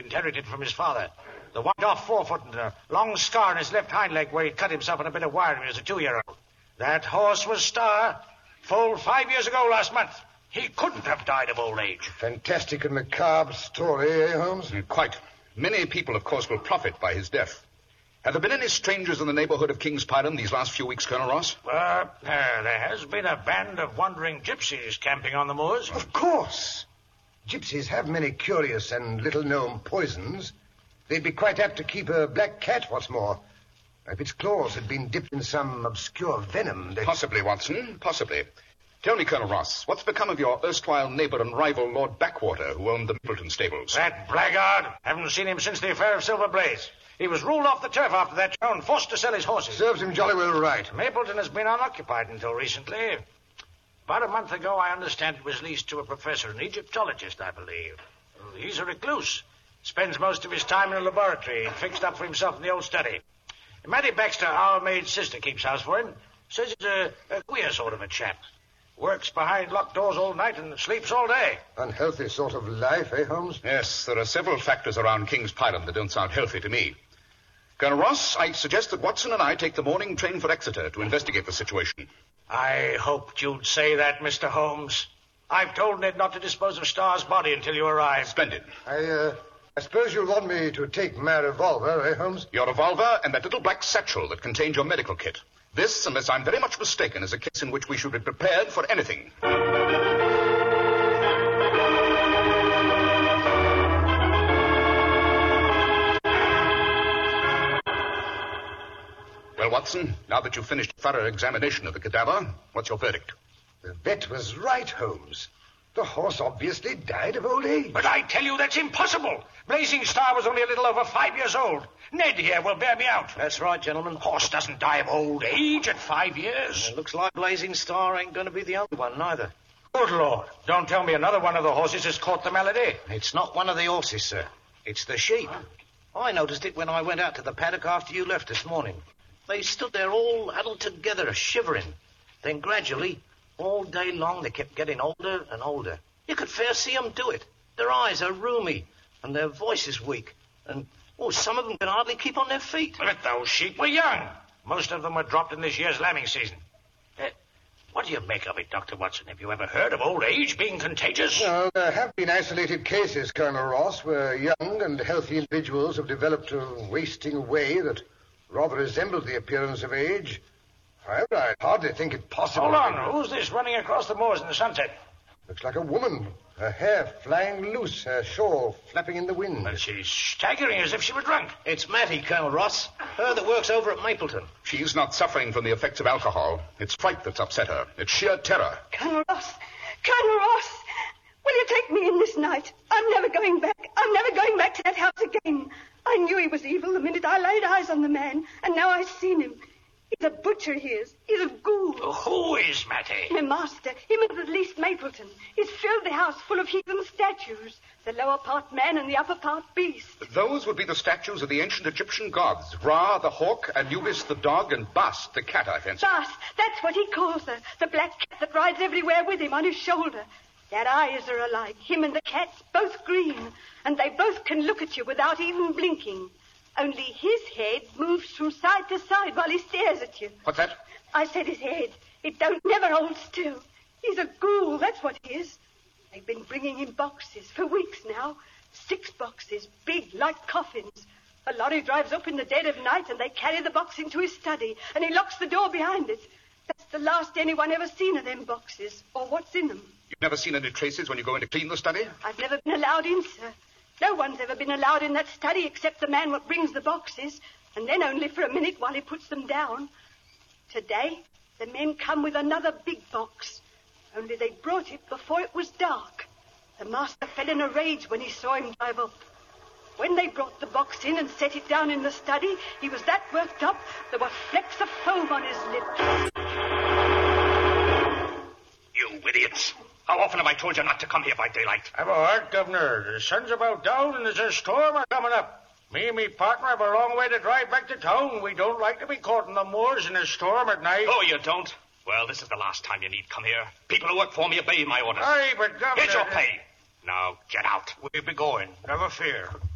inherited from his father. The white-off forefoot and a long scar on his left hind leg where he'd cut himself on a bit of wire when he was a 2-year-old. That horse was Star. Full 5 years ago last month. He couldn't have died of old age. Fantastic and macabre story, eh, Holmes? Quite. Many people, of course, will profit by his death. Have there been any strangers in the neighborhood of King's Python these last few weeks, Colonel Ross? There has been a band of wandering gypsies camping on the moors. Of course. Gypsies have many curious and little-known poisons. They'd be quite apt to keep a black cat, what's more. If its claws had been dipped in some obscure venom, they... Possibly, Watson, possibly. Tell me, Colonel Ross, what's become of your erstwhile neighbor and rival, Lord Backwater, who owned the Mapleton stables? That blackguard. Haven't seen him since the affair of Silver Blaze. He was ruled off the turf after that show and forced to sell his horses. Serves him jolly well right. Mapleton has been unoccupied until recently. About a month ago, I understand it was leased to a professor, an Egyptologist, I believe. He's a recluse. Spends most of his time in a laboratory and fixed up for himself in the old study. Mattie Baxter, our maid sister, keeps house for him. Says he's a queer sort of a chap. Works behind locked doors all night and sleeps all day. Unhealthy sort of life, eh, Holmes? Yes, there are several factors around King's Python that don't sound healthy to me. Colonel Ross, I suggest that Watson and I take the morning train for Exeter to investigate the situation. I hoped you'd say that, Mr. Holmes. I've told Ned not to dispose of Starr's body until you arrive. Splendid. I suppose you'll want me to take my revolver, eh, Holmes? Your revolver and that little black satchel that contains your medical kit. This, unless I'm very much mistaken, is a case in which we should be prepared for anything. Well, Watson, now that you've finished a thorough examination of the cadaver, what's your verdict? The vet was right, Holmes. The horse obviously died of old age. But I tell you that's impossible. Blazing Star was only a little over 5 years old. Ned here will bear me out. That's right, gentlemen. Horse doesn't die of old age at 5 years. It looks like Blazing Star ain't going to be the only one, neither. Good Lord. Don't tell me another one of the horses has caught the malady. It's not one of the horses, sir. It's the sheep. I noticed it when I went out to the paddock after you left this morning. They stood there all huddled together, shivering. Then gradually, all day long, they kept getting older and older. You could fair see them do it. Their eyes are rheumy, and their voices weak. And, some of them can hardly keep on their feet. But those sheep were young. Most of them were dropped in this year's lambing season. What do you make of it, Dr. Watson? Have you ever heard of old age being contagious? No, there have been isolated cases, Colonel Ross, where young and healthy individuals have developed a wasting away that rather resembled the appearance of age. However, I hardly think it possible. Hold on. Who's this running across the moors in the sunset? Looks like a woman. Her hair flying loose, her shawl flapping in the wind. Well, she's staggering as if she were drunk. It's Mattie, Colonel Ross. Her that works over at Mapleton. She's not suffering from the effects of alcohol. It's fright that's upset her. It's sheer terror. Colonel Ross! Colonel Ross! Will you take me in this night? I'm never going back. I'm never going back to that house again. I knew he was evil the minute I laid eyes on the man, and now I've seen him. He's a butcher, he is. He's a ghoul. Who is Mattie? My master. Him and the least Mapleton. He's filled the house full of heathen statues. The lower part man and the upper part beast. Those would be the statues of the ancient Egyptian gods. Ra, the hawk, Anubis, the dog, and Bast, the cat, I fancy. Bast, that's what he calls her. The black cat that rides everywhere with him on his shoulder. Their eyes are alike. Him and the cat's both green. And they both can look at you without even blinking. Only his head moves from side to side while he stares at you. What's that? I said his head. It don't never hold still. He's a ghoul, that's what he is. They've been bringing him boxes for weeks now. 6 boxes, big, like coffins. A lorry drives up in the dead of night and they carry the box into his study and he locks the door behind it. That's the last anyone ever seen of them boxes or what's in them. You've never seen any traces when you go in to clean the study? I've never been allowed in, sir. No one's ever been allowed in that study except the man what brings the boxes, and then only for a minute while he puts them down. Today, the men come with another big box, only they brought it before it was dark. The master fell in a rage when he saw him drive up. When they brought the box in and set it down in the study, he was that worked up, there were flecks of foam on his lips. You idiots. How often have I told you not to come here by daylight? Have a heart, Governor. The sun's about down and there's a storm coming up. Me and me partner have a long way to drive back to town. We don't like to be caught in the moors in a storm at night. Oh, you don't? Well, this is the last time you need come here. People who work for me obey my orders. Aye, but Governor... Here's your pay. Now, get out. We'll be going. Never fear.